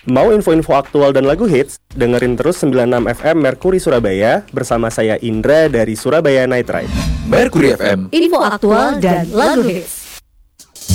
Mau info-info aktual dan lagu hits? Dengerin terus 96 FM Mercury Surabaya bersama saya Indra dari Surabaya Night Ride. Mercury FM, info aktual dan lagu hits.